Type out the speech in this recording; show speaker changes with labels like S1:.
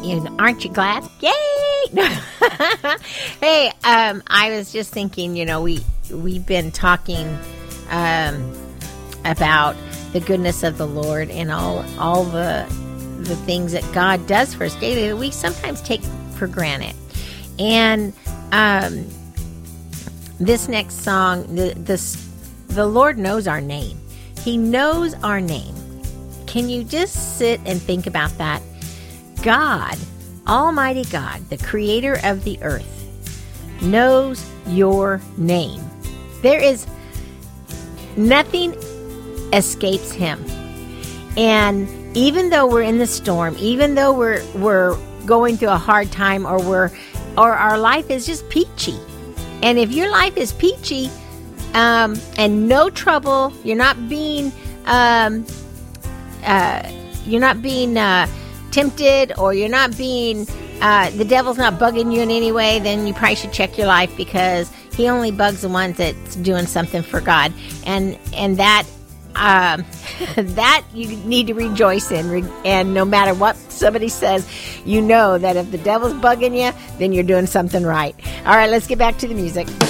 S1: Aren't you glad? Yay! Hey, I was just thinking, we've been talking about the goodness of the Lord and all the things that God does for us daily that we sometimes take for granted. And this next song, the Lord knows our name. He knows our name. Can you just sit and think about that? God, Almighty God, the creator of the earth, knows your name. There is nothing escapes him. And even though we're in the storm, even though we're going through a hard time, or our life is just peachy. And if your life is peachy, and no trouble, you're not being tempted, or you're not being, the devil's not bugging you in any way, then you probably should check your life, because he only bugs the ones that's doing something for God. And that, that you need to rejoice in. And no matter what somebody says, you know that if the devil's bugging you, then you're doing something right. All right, let's get back to the music.